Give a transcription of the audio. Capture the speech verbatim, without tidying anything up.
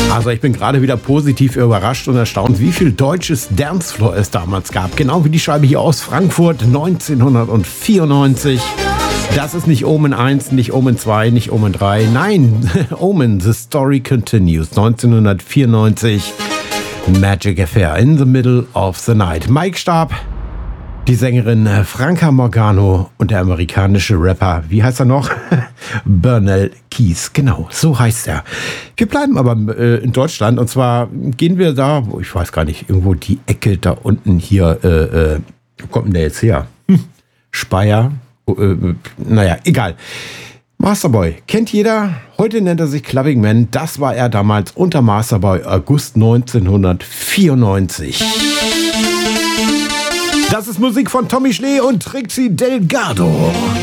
Also ich bin gerade wieder positiv überrascht und erstaunt, wie viel deutsches Dancefloor es damals gab. Genau wie die Scheibe hier aus Frankfurt neunzehnhundertvierundneunzig. Das ist nicht Omen eins, nicht Omen zwei, nicht Omen drei. Nein, Omen, The Story Continues. neunzehnhundertvierundneunzig. Magic Affair in the Middle of the Night. Mike Starb, die Sängerin Franca Morgano und der amerikanische Rapper, wie heißt er noch? Bernal Keys, genau, so heißt er. Wir bleiben aber äh, in Deutschland und zwar gehen wir da, wo ich weiß gar nicht, irgendwo die Ecke da unten hier, äh, äh, wo kommt denn der jetzt her? Hm. Speyer, äh, naja, egal. Masterboy, kennt jeder, heute nennt er sich Clubbing Man, das war er damals unter Masterboy, August neunzehnhundertvierundneunzig. Das ist Musik von Tommy Schnee und Trixie Delgado.